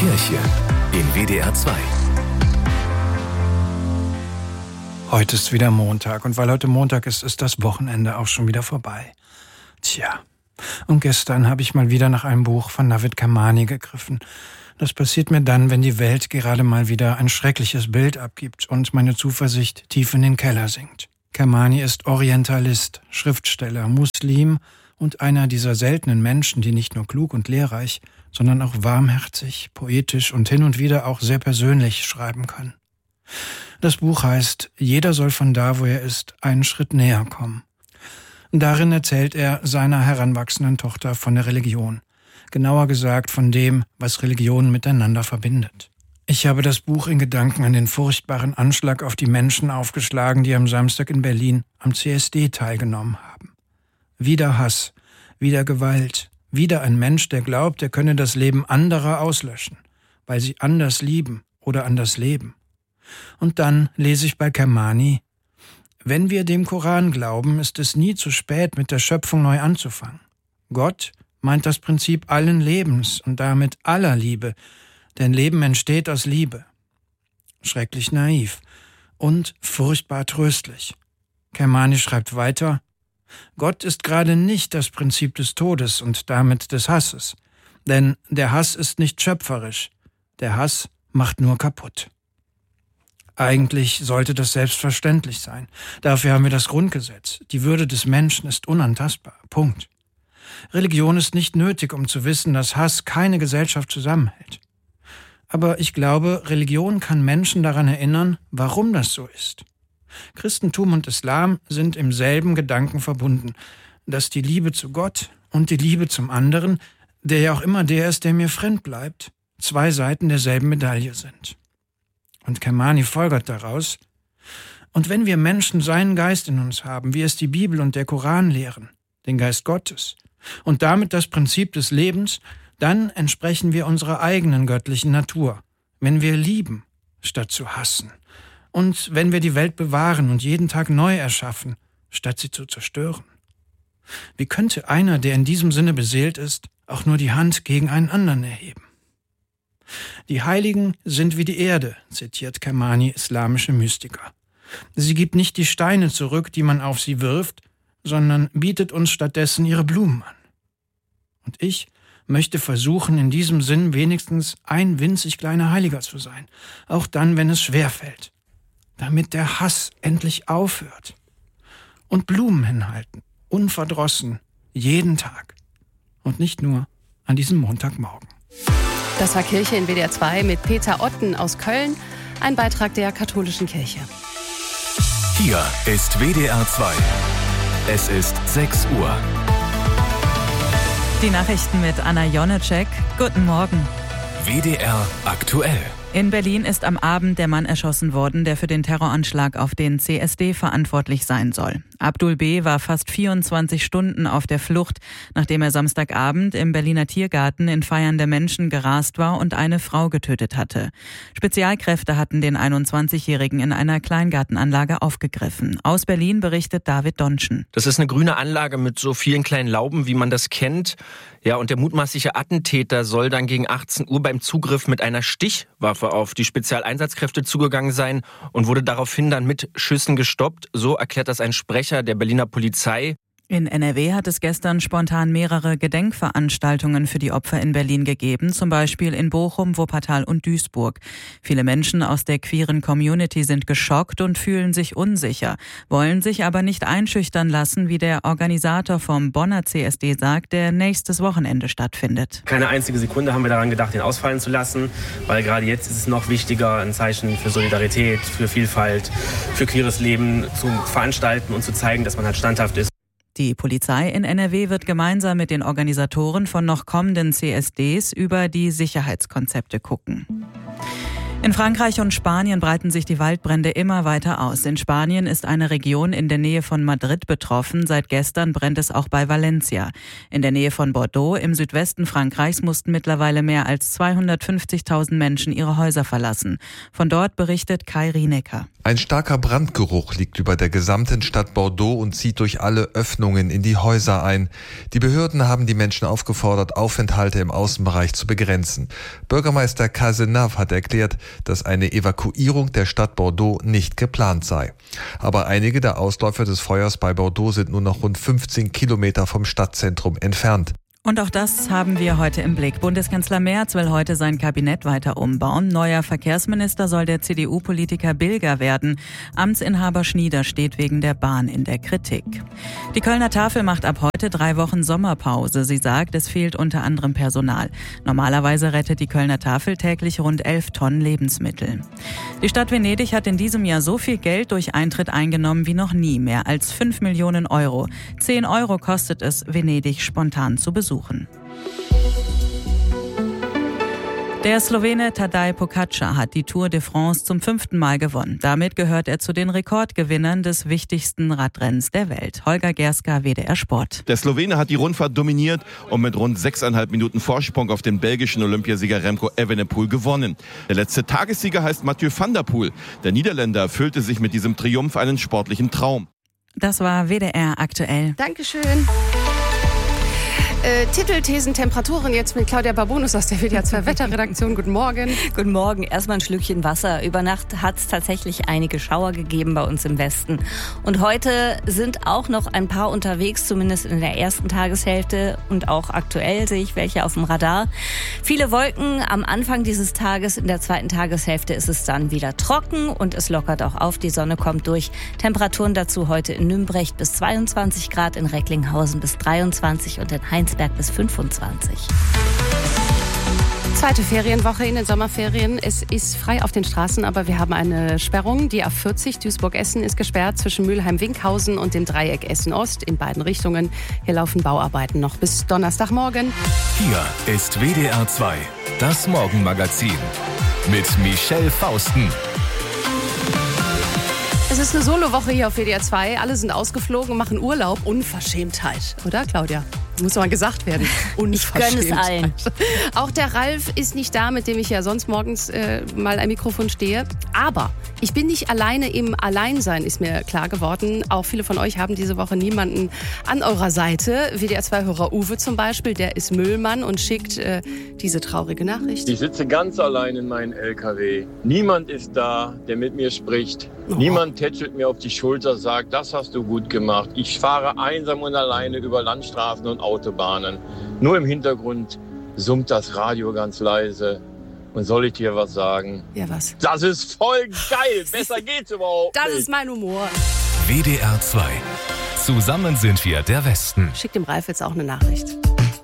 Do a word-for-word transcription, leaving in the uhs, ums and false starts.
Kirche in W D R zwei. Heute ist wieder Montag und weil heute Montag ist, ist das Wochenende auch schon wieder vorbei. Tja, und gestern habe ich mal wieder nach einem Buch von Navid Kermani gegriffen. Das passiert mir dann, wenn die Welt gerade mal wieder ein schreckliches Bild abgibt und meine Zuversicht tief in den Keller sinkt. Kermani ist Orientalist, Schriftsteller, Muslim und einer dieser seltenen Menschen, die nicht nur klug und lehrreich, sondern auch warmherzig, poetisch und hin und wieder auch sehr persönlich schreiben können. Das Buch heißt »Jeder soll von da, wo er ist, einen Schritt näher kommen«. Darin erzählt er seiner heranwachsenden Tochter von der Religion. Genauer gesagt von dem, was Religionen miteinander verbindet. Ich habe das Buch in Gedanken an den furchtbaren Anschlag auf die Menschen aufgeschlagen, die am Samstag in Berlin am C S D teilgenommen haben. Wieder Hass, wieder Gewalt, wieder ein Mensch, der glaubt, er könne das Leben anderer auslöschen, weil sie anders lieben oder anders leben. Und dann lese ich bei Kermani: Wenn wir dem Koran glauben, ist es nie zu spät, mit der Schöpfung neu anzufangen. Gott meint das Prinzip allen Lebens und damit aller Liebe, denn Leben entsteht aus Liebe. Schrecklich naiv und furchtbar tröstlich. Kermani schreibt weiter: Gott ist gerade nicht das Prinzip des Todes und damit des Hasses, denn der Hass ist nicht schöpferisch, der Hass macht nur kaputt. Eigentlich sollte das selbstverständlich sein. Dafür haben wir das Grundgesetz. Die Würde des Menschen ist unantastbar. Punkt. Religion ist nicht nötig, um zu wissen, dass Hass keine Gesellschaft zusammenhält. Aber ich glaube, Religion kann Menschen daran erinnern, warum das so ist. Christentum und Islam sind im selben Gedanken verbunden, dass die Liebe zu Gott und die Liebe zum anderen, der ja auch immer der ist, der mir fremd bleibt, zwei Seiten derselben Medaille sind. Und Kermani folgert daraus: Und wenn wir Menschen seinen Geist in uns haben, wie es die Bibel und der Koran lehren, den Geist Gottes, und damit das Prinzip des Lebens, dann entsprechen wir unserer eigenen göttlichen Natur, wenn wir lieben, statt zu hassen, und wenn wir die Welt bewahren und jeden Tag neu erschaffen, statt sie zu zerstören. Wie könnte einer, der in diesem Sinne beseelt ist, auch nur die Hand gegen einen anderen erheben? Die Heiligen sind wie die Erde, zitiert Kermani islamische Mystiker. Sie gibt nicht die Steine zurück, die man auf sie wirft, sondern bietet uns stattdessen ihre Blumen an. Und ich möchte versuchen, in diesem Sinn wenigstens ein winzig kleiner Heiliger zu sein, auch dann, wenn es schwerfällt, damit der Hass endlich aufhört. Und Blumen hinhalten, unverdrossen, jeden Tag. Und nicht nur an diesem Montagmorgen. Das war Kirche in W D R zwei mit Peter Otten aus Köln, ein Beitrag der katholischen Kirche. Hier ist W D R zwei. Es ist sechs Uhr. Die Nachrichten mit Anna Jonecek. Guten Morgen. W D R aktuell. In Berlin ist am Abend der Mann erschossen worden, der für den Terroranschlag auf den C S D verantwortlich sein soll. Abdul B. war fast vierundzwanzig Stunden auf der Flucht, nachdem er Samstagabend im Berliner Tiergarten in feiernde Menschen gerast war und eine Frau getötet hatte. Spezialkräfte hatten den einundzwanzigjährigen in einer Kleingartenanlage aufgegriffen. Aus Berlin berichtet David Donschen. Das ist eine grüne Anlage mit so vielen kleinen Lauben, wie man das kennt. Ja, und der mutmaßliche Attentäter soll dann gegen achtzehn Uhr beim Zugriff mit einer Stichwaffe auf die Spezialeinsatzkräfte zugegangen sein und wurde daraufhin dann mit Schüssen gestoppt. So erklärt das ein Sprecher der Berliner Polizei. In N R W hat es gestern spontan mehrere Gedenkveranstaltungen für die Opfer in Berlin gegeben, zum Beispiel in Bochum, Wuppertal und Duisburg. Viele Menschen aus der queeren Community sind geschockt und fühlen sich unsicher, wollen sich aber nicht einschüchtern lassen, wie der Organisator vom Bonner C S D sagt, der nächstes Wochenende stattfindet. Keine einzige Sekunde haben wir daran gedacht, ihn ausfallen zu lassen, weil gerade jetzt ist es noch wichtiger, ein Zeichen für Solidarität, für Vielfalt, für queeres Leben zu veranstalten und zu zeigen, dass man halt standhaft ist. Die Polizei in N R W wird gemeinsam mit den Organisatoren von noch kommenden C S Ds über die Sicherheitskonzepte gucken. In Frankreich und Spanien breiten sich die Waldbrände immer weiter aus. In Spanien ist eine Region in der Nähe von Madrid betroffen. Seit gestern brennt es auch bei Valencia. In der Nähe von Bordeaux im Südwesten Frankreichs mussten mittlerweile mehr als zweihundertfünfzigtausend Menschen ihre Häuser verlassen. Von dort berichtet Kai Rienecker. Ein starker Brandgeruch liegt über der gesamten Stadt Bordeaux und zieht durch alle Öffnungen in die Häuser ein. Die Behörden haben die Menschen aufgefordert, Aufenthalte im Außenbereich zu begrenzen. Bürgermeister Cazenave hat erklärt, dass eine Evakuierung der Stadt Bordeaux nicht geplant sei. Aber einige der Ausläufer des Feuers bei Bordeaux sind nur noch rund fünfzehn Kilometer vom Stadtzentrum entfernt. Und auch das haben wir heute im Blick. Bundeskanzler Merz will heute sein Kabinett weiter umbauen. Neuer Verkehrsminister soll der C D U-Politiker Bilger werden. Amtsinhaber Schnieder steht wegen der Bahn in der Kritik. Die Kölner Tafel macht ab heute drei Wochen Sommerpause. Sie sagt, es fehlt unter anderem Personal. Normalerweise rettet die Kölner Tafel täglich rund elf Tonnen Lebensmittel. Die Stadt Venedig hat in diesem Jahr so viel Geld durch Eintritt eingenommen wie noch nie. Mehr als fünf Millionen Euro. Zehn Euro kostet es, Venedig spontan zu besuchen. Der Slowene Tadej Pogačar hat die Tour de France zum fünften Mal gewonnen. Damit gehört er zu den Rekordgewinnern des wichtigsten Radrennens der Welt. Holger Gerska, W D R Sport. Der Slowene hat die Rundfahrt dominiert und mit rund sechseinhalb Minuten Vorsprung auf den belgischen Olympiasieger Remco Evenepoel gewonnen. Der letzte Tagessieger heißt Mathieu van der Poel. Der Niederländer erfüllte sich mit diesem Triumph einen sportlichen Traum. Das war W D R aktuell. Dankeschön. Äh, Titel, Thesen, Temperaturen jetzt mit Claudia Babonus aus der W D R zwei Wetterredaktion. Guten Morgen. Guten Morgen. Erstmal ein Schlückchen Wasser. Über Nacht hat es tatsächlich einige Schauer gegeben bei uns im Westen. Und heute sind auch noch ein paar unterwegs, zumindest in der ersten Tageshälfte. Und auch aktuell sehe ich welche auf dem Radar. Viele Wolken am Anfang dieses Tages. In der zweiten Tageshälfte ist es dann wieder trocken und es lockert auch auf. Die Sonne kommt durch. Temperaturen dazu heute in Nümbrecht bis zweiundzwanzig Grad, in Recklinghausen bis dreiundzwanzig und in Heinz bis fünfundzwanzig. Zweite Ferienwoche in den Sommerferien. Es ist frei auf den Straßen, aber wir haben eine Sperrung. Die A vierzig Duisburg-Essen ist gesperrt zwischen Mülheim-Winkhausen und dem Dreieck Essen-Ost in beiden Richtungen. Hier laufen Bauarbeiten noch bis Donnerstagmorgen. Hier ist W D R zwei, das Morgenmagazin mit Michelle Fausten. Es ist eine Solowoche hier auf W D R zwei. Alle sind ausgeflogen und machen Urlaub. Unverschämtheit, oder Claudia? Muss mal gesagt werden. Ich gönne es allen. Auch der Ralf ist nicht da, mit dem ich ja sonst morgens äh, mal am Mikrofon stehe. Aber ich bin nicht alleine im Alleinsein, ist mir klar geworden. Auch viele von euch haben diese Woche niemanden an eurer Seite. W D R zwei-Hörer Uwe zum Beispiel, der ist Müllmann und schickt äh, diese traurige Nachricht. Ich sitze ganz allein in meinem L K W. Niemand ist da, der mit mir spricht. Oh. Niemand tätschelt mir auf die Schulter, sagt, das hast du gut gemacht. Ich fahre einsam und alleine über Landstraßen und Autobahnen. Nur im Hintergrund summt das Radio ganz leise. Und soll ich dir was sagen? Ja, was? Das ist voll geil. Besser geht's überhaupt Das nicht. ist mein Humor. W D R zwei. Zusammen sind wir der Westen. Schickt dem Ralf jetzt auch eine Nachricht.